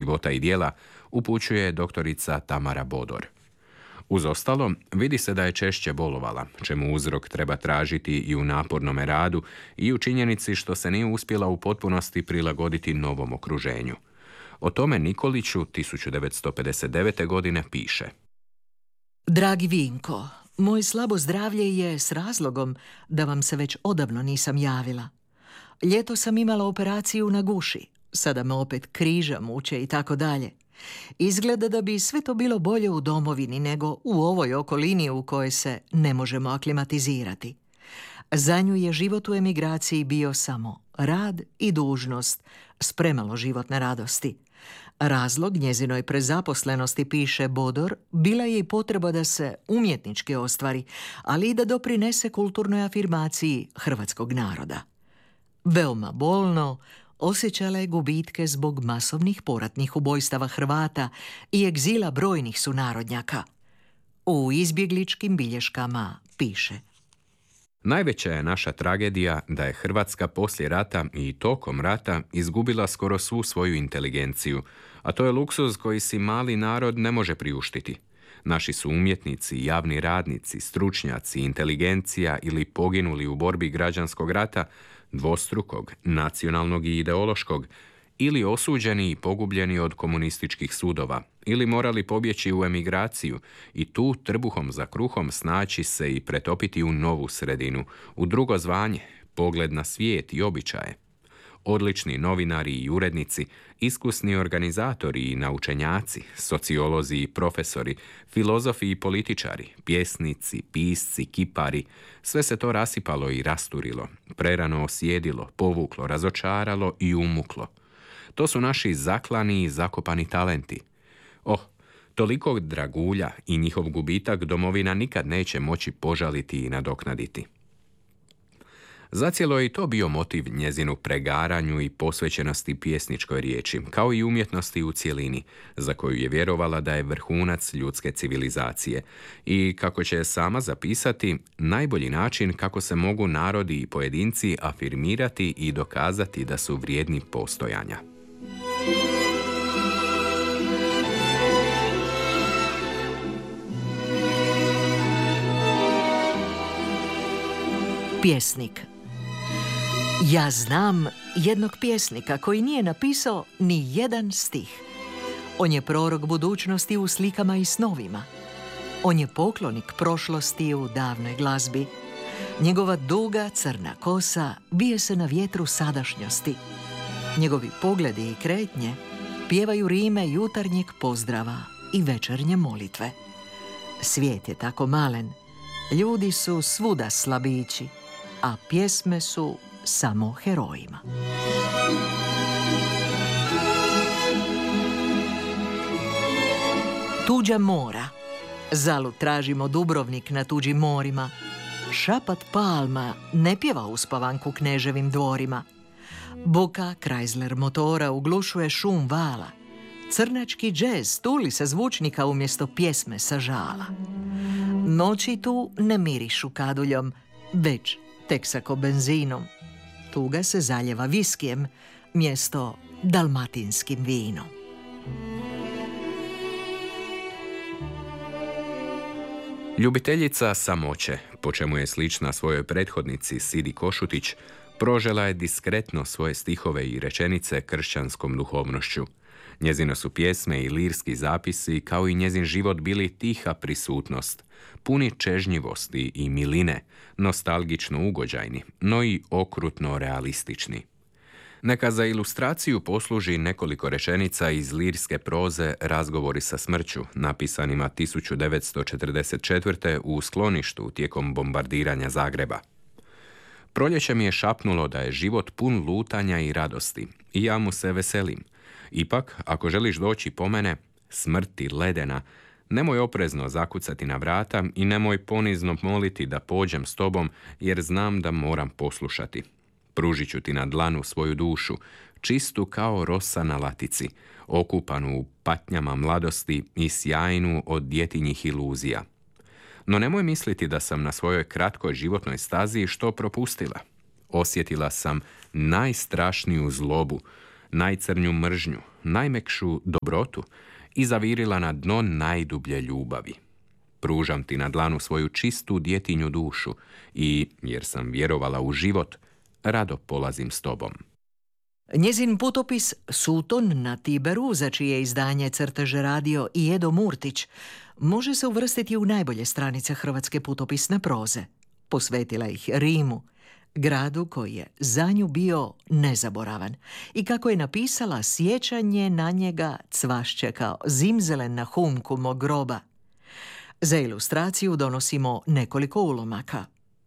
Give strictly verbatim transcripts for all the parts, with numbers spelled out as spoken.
života i djela, upućuje doktorica Tamara Bodor. Uz ostalo, vidi se da je češće bolovala, čemu uzrok treba tražiti i u napornome radu i u činjenici što se nije uspjela u potpunosti prilagoditi novom okruženju. O tome Nikoliću tisuću devetsto pedeset devete. godine piše: Dragi Vinko, moj slabo zdravlje je s razlogom da vam se već odavno nisam javila. Ljeto sam imala operaciju na guši, sada me opet križa muče i tako dalje. Izgleda da bi sve to bilo bolje u domovini nego u ovoj okolini u kojoj se ne možemo aklimatizirati. Za nju je život u emigraciji bio samo rad i dužnost s premalo životne radosti. Razlog njezinoj prezaposlenosti, piše Bodor, bila je i potreba da se umjetnički ostvari, ali i da doprinese kulturnoj afirmaciji hrvatskog naroda. Veoma bolno osjećala je gubitke zbog masovnih poratnih ubojstava Hrvata i egzila brojnih sunarodnjaka. U izbjegličkim bilješkama piše: Najveća je naša tragedija da je Hrvatska poslije rata i tokom rata izgubila skoro svu svoju inteligenciju, a to je luksuz koji si mali narod ne može priuštiti. Naši su umjetnici, javni radnici, stručnjaci, inteligencija ili poginuli u borbi građanskog rata, dvostrukog, nacionalnog i ideološkog, ili osuđeni i pogubljeni od komunističkih sudova, ili morali pobjeći u emigraciju i tu trbuhom za kruhom snaći se i pretopiti u novu sredinu, u drugo zvanje, pogled na svijet i običaje. Odlični novinari i urednici, iskusni organizatori i naučenjaci, sociolozi i profesori, filozofi i političari, pjesnici, pisci, kipari, sve se to rasipalo i rasturilo, prerano osjedilo, povuklo, razočaralo i umuklo. To su naši zaklani i zakopani talenti. Oh, tolikog dragulja i njihov gubitak domovina nikad neće moći požaliti i nadoknaditi. Zacijelo je i to bio motiv njezinu pregaranju i posvećenosti pjesničkoj riječi, kao i umjetnosti u cjelini, za koju je vjerovala da je vrhunac ljudske civilizacije i, kako će sama zapisati, najbolji način kako se mogu narodi i pojedinci afirmirati i dokazati da su vrijedni postojanja. Pjesnik. Ja znam jednog pjesnika koji nije napisao ni jedan stih. On je prorok budućnosti u slikama i snovima. On je poklonik prošlosti u davnoj glazbi. Njegova duga crna kosa bije se na vjetru sadašnjosti. Njegovi pogledi i kretnje pjevaju rime jutarnjeg pozdrava i večernje molitve. Svijet je tako malen. Ljudi su svuda slabići, a pjesme su samo herojima. Tuđa mora. Zalud tražimo Dubrovnik na tuđim morima. Šapat palma ne pjeva uspavanku kneževim dvorima. Buka Chrysler motora uglušuje šum vala. Crnački džez tuli se zvučnika umjesto pjesme sa žala. Noći tu ne mirišu kaduljom, već teksako benzinom. Tuga se zaljeva viskijem, mjesto dalmatinskim vinom. Ljubiteljica samoće, po čemu je slična svojoj prethodnici Sidi Košutić, prožela je diskretno svoje stihove i rečenice kršćanskom duhovnošću. Njezine su pjesme i lirski zapisi, kao i njezin život, bili tiha prisutnost, puni čežnjivosti i miline, nostalgično ugođajni, no i okrutno realistični. Neka za ilustraciju posluži nekoliko rečenica iz lirske proze Razgovori sa smrću, napisanima tisuću devetsto četrdeset četvrte u skloništu tijekom bombardiranja Zagreba. Proljeće mi je šapnulo da je život pun lutanja i radosti, i ja mu se veselim. Ipak, ako želiš doći po mene, smrti ledena, nemoj oprezno zakucati na vrata i nemoj ponizno moliti da pođem s tobom, jer znam da moram poslušati. Pružit ću ti na dlanu svoju dušu, čistu kao rosa na latici, okupanu u patnjama mladosti i sjajnu od djetinjih iluzija. No nemoj misliti da sam na svojoj kratkoj životnoj stazi što propustila. Osjetila sam najstrašniju zlobu, najcrnju mržnju, najmekšu dobrotu i zavirila na dno najdublje ljubavi. Pružam ti na dlanu svoju čistu djetinju dušu i, jer sam vjerovala u život, rado polazim s tobom. Njezin putopis Suton na Tiberu, za čije izdanje crteže radio i Edo Murtić, može se uvrstiti u najbolje stranice hrvatske putopisne proze. Posvetila ih Rimu, gradu koji je za nju bio nezaboravan, i kako je napisala, sjećanje na njega cvašće kao zimzelen na humku mog groba. Za ilustraciju donosimo nekoliko ulomaka.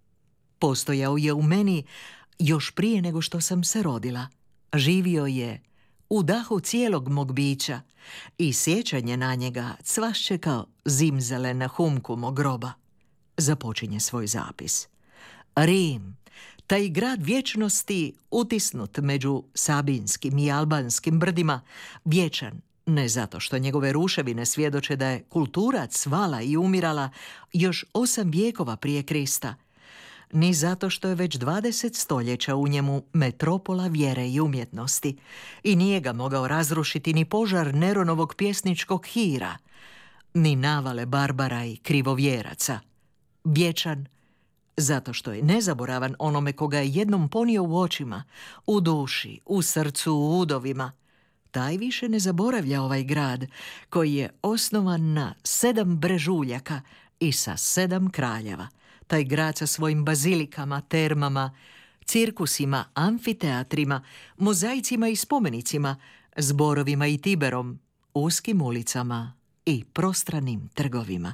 Postojao je u meni još prije nego što sam se rodila. Živio je u dahu cijelog mog bića i sjećanje na njega cvašće kao zimzelen na humku mog groba. Započinje svoj zapis. Rim, taj grad vječnosti utisnut među sabinskim i albanskim brdima, vječan ne zato što njegove ruševine svjedoče da je kultura cvala i umirala još osam vijekova prije Krista, ni zato što je već dvadeset stoljeća u njemu metropola vjere i umjetnosti i nije ga mogao razrušiti ni požar Neronovog pjesničkog hira, ni navale barbara i krivovjeraca. Vječan zato što je nezaboravan onome koga je jednom ponio u očima, u duši, u srcu, u udovima. Taj više ne zaboravlja ovaj grad koji je osnovan na sedam brežuljaka i sa sedam kraljeva. Taj grad sa svojim bazilikama, termama, cirkusima, amfiteatrima, mozaicima i spomenicima, zborovima i Tiberom, uskim ulicama i prostranim trgovima.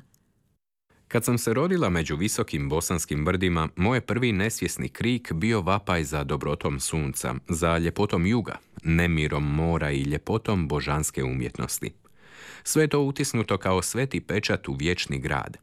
Kad sam se rodila među visokim bosanskim brdima, moj prvi nesvjesni krik bio vapaj za dobrotom sunca, za ljepotom juga, nemirom mora i ljepotom božanske umjetnosti. Sve je to utisnuto kao sveti pečat u vječni grad.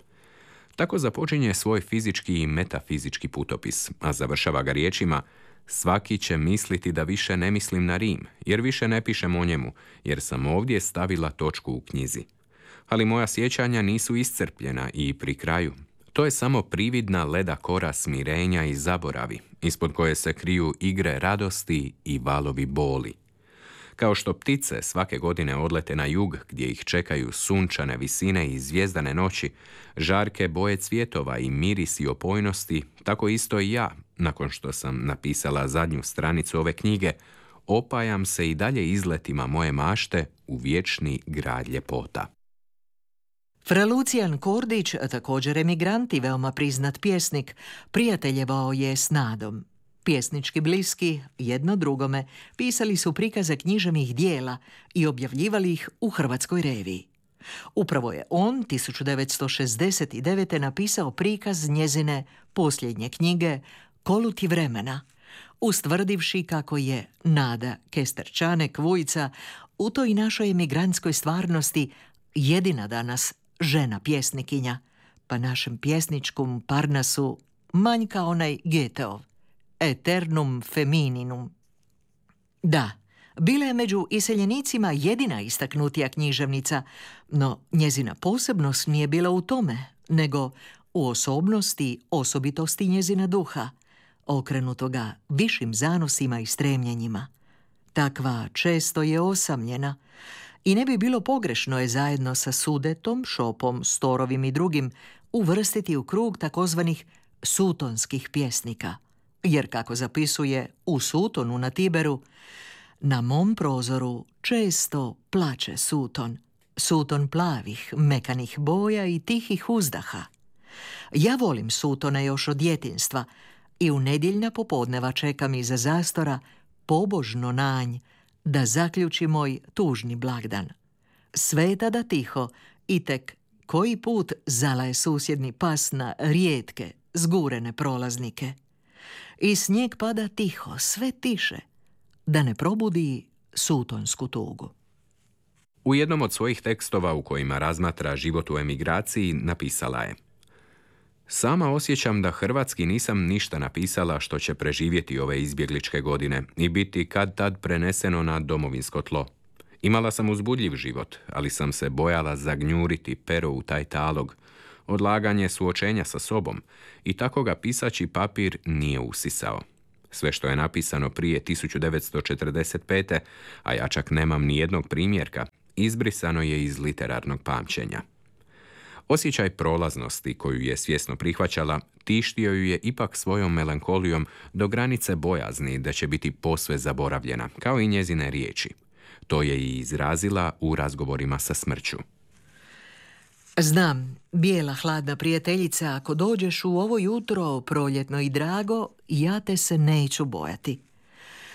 Tako započinje svoj fizički i metafizički putopis, a završava ga riječima: svaki će misliti da više ne mislim na Rim, jer više ne pišem o njemu, jer sam ovdje stavila točku u knjizi. Ali moja sjećanja nisu iscrpljena i pri kraju. To je samo prividna leda kora smirenja i zaboravi, ispod koje se kriju igre radosti i valovi boli. Kao što ptice svake godine odlete na jug gdje ih čekaju sunčane visine i zvijezdane noći, žarke boje cvjetova i mirisi opojnosti, tako isto i ja, nakon što sam napisala zadnju stranicu ove knjige, opajam se i dalje izletima moje mašte u vječni grad ljepota. Fra Lucijan Kordić, također emigrant i veoma priznat pjesnik, prijateljevao je s Nadom. Pjesnički bliski, jedno drugome, pisali su prikaze književnih dijela i objavljivali ih u Hrvatskoj reviji. Upravo je on tisuću devetsto šezdeset devete. napisao prikaz njezine posljednje knjige Koluti vremena, ustvrdivši kako je Nada Kesterčanek Vujica u toj našoj emigrantskoj stvarnosti jedina danas žena pjesnikinja, pa našem pjesničkom Parnasu manjka onaj Goetheov eternum femininum. Da, bila je među iseljenicima jedina istaknutija književnica, no njezina posebnost nije bila u tome, nego u osobnosti, osobitosti njezina duha, okrenutoga višim zanosima i stremljenjima. Takva često je osamljena i ne bi bilo pogrešno je zajedno sa Sudetom, Šopom, Storovim i drugim uvrstiti u krug takozvanih sutonskih pjesnika. Jer, kako zapisuje u Sutonu na Tiberu, na mom prozoru često plače Suton, Suton plavih, mekanih boja i tihih uzdaha. Ja volim Sutona još od djetinjstva i u nedjeljna popodneva čekam iza zastora pobožno nanj da zaključi moj tužni blagdan. Sve je tada tiho i tek koji put zalaje susjedni pas na rijetke, zgurene prolaznike. I snijeg pada tiho, sve tiše, da ne probudi sutonsku tugu. U jednom od svojih tekstova u kojima razmatra život u emigraciji napisala je: sama osjećam da hrvatski nisam ništa napisala što će preživjeti ove izbjegličke godine i biti kad tad preneseno na domovinsko tlo. Imala sam uzbudljiv život, ali sam se bojala zagnjuriti pero u taj talog, odlaganje suočenja sa sobom, i tako ga pisaći papir nije usisao. Sve što je napisano prije tisuću devetsto četrdeset pete, a ja čak nemam ni jednog primjerka, izbrisano je iz literarnog pamćenja. Osjećaj prolaznosti koju je svjesno prihvaćala, tištio ju je ipak svojom melankolijom do granice bojazni da će biti posve zaboravljena, kao i njezine riječi. To je i izrazila u razgovorima sa smrću. Znam, bijela hladna prijateljice, ako dođeš u ovo jutro proljetno i drago, ja te se neću bojati.